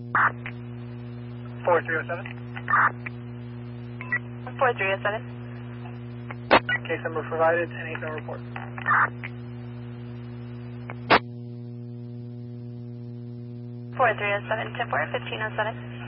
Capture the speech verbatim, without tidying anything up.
four three oh seven. four three oh seven. Case number provided, ten eight no report. four three oh seven, ten four, fifteen oh seven.